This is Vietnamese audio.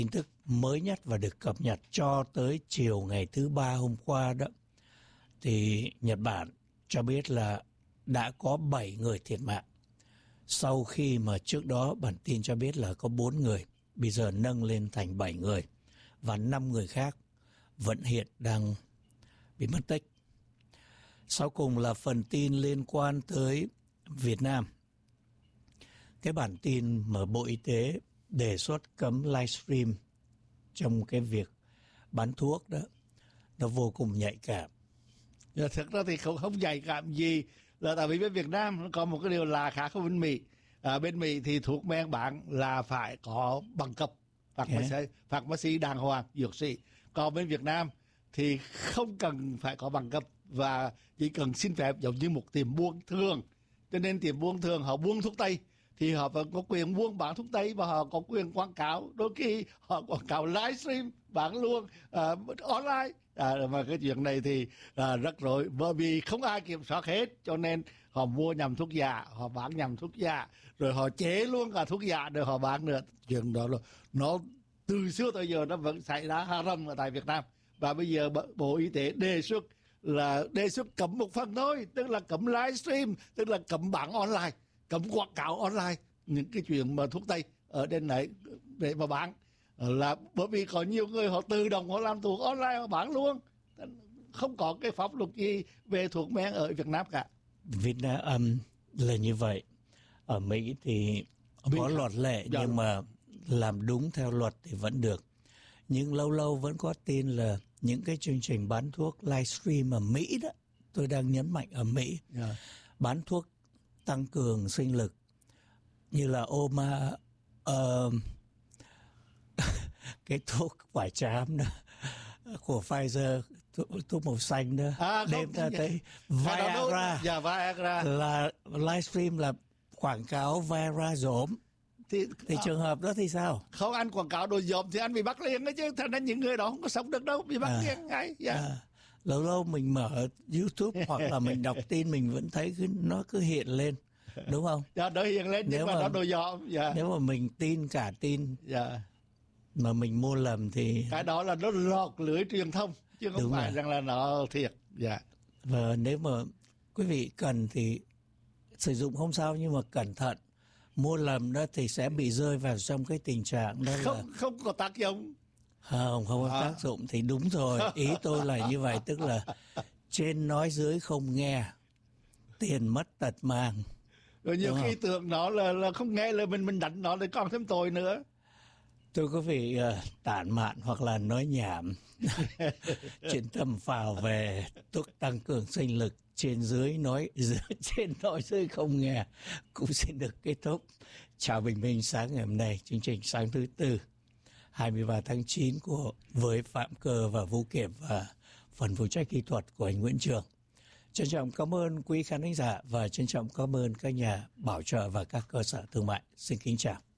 Tin tức mới nhất và được cập nhật cho tới chiều ngày thứ Ba hôm qua đó, thì Nhật Bản cho biết là đã có 7 người thiệt mạng. Sau khi mà trước đó bản tin cho biết là có 4 người, bây giờ nâng lên thành 7 người. Và 5 người khác vẫn hiện đang bị mất tích. Sau cùng là phần tin liên quan tới Việt Nam. Cái bản tin mà Bộ Y tế đề xuất cấm livestream trong cái việc bán thuốc đó, nó vô cùng nhạy cảm. Thực ra thì không nhạy cảm gì, là tại vì bên Việt Nam nó có một cái điều là khác với bên Mỹ. Bên Mỹ thì thuốc men bán là phải có bằng cấp, bác sĩ đàng hoàng, dược sĩ. Còn bên Việt Nam thì không cần phải có bằng cấp và chỉ cần xin phép, giống như một tiệm buôn thường. Cho nên tiệm buôn thường họ buôn thuốc tây thì họ vẫn có quyền buôn bán thuốc tây và họ có quyền quảng cáo. Đôi khi họ quảng cáo livestream bán luôn online. Mà cái chuyện này thì rất rối, bởi vì không ai kiểm soát hết, cho nên họ mua nhầm thuốc giả, họ bán nhầm thuốc giả, rồi họ chế luôn cả thuốc giả rồi họ bán nữa. Chuyện đó là nó từ xưa tới giờ nó vẫn xảy ra hà rầm ở tại Việt Nam. Và bây giờ Bộ Y tế đề xuất cấm một phần thôi, tức là cấm livestream, tức là cấm bán online, cấm quảng cáo online những cái chuyện mà thuốc tây ở trên này để mà bán. Là bởi vì có nhiều người họ tự động họ làm thuốc online họ bán luôn, không có cái pháp luật gì về thuốc men ở Việt Nam cả. Việt Nam là như vậy. Ở Mỹ thì có luật lệ, nhưng mà làm đúng theo luật thì vẫn được. Nhưng lâu lâu vẫn có tin là những cái chương trình bán thuốc livestream ở Mỹ đó, tôi đang nhấn mạnh ở Mỹ, bán thuốc tăng cường sinh lực như là cái thuốc quả chám đó của Pfizer, thuốc màu xanh đó, đem ra tới Viagra, là livestream là quảng cáo Viagra dỗm. Thì trường hợp đó thì sao? Không, anh quảng cáo đồ dòm thì anh bị bắt liền đấy chứ. Thật ra những người đó không có sống được đâu, bị bắt liền ngay. Lâu lâu mình mở YouTube hoặc là mình đọc tin mình vẫn thấy nó cứ hiện lên, đúng không? Nó hiện lên nhưng mà nó đồ dòm. Nếu mà mình tin cả tin mà mình mua lầm thì cái đó là nó lọt lưới truyền thông chứ không đúng phải rồi. rằng là nó thiệt. Và nếu mà quý vị cần thì sử dụng không sao, nhưng mà cẩn thận. Mua lầm đó thì sẽ bị rơi vào trong cái tình trạng đó không có tác dụng. Không có tác dụng thì đúng rồi. Ý tôi là như vậy, tức là trên nói dưới không nghe, tiền mất tật mang. Rồi nhiều khi tưởng nó là không nghe lời mình đánh nó thì còn thêm tội nữa. Tôi có vị tản mạn hoặc là nói nhảm chuyện tầm phào về thuốc tăng cường sinh lực trên dưới nói không nghe cũng xin được kết thúc. Chào bình minh sáng ngày hôm nay, chương trình sáng thứ Tư 23 tháng 9 với Phạm Cơ và Vũ Kiểm và phần phụ trách kỹ thuật của anh Nguyễn Trường. Trân trọng cảm ơn quý khán thính giả và trân trọng cảm ơn các nhà bảo trợ và các cơ sở thương mại. Xin kính chào.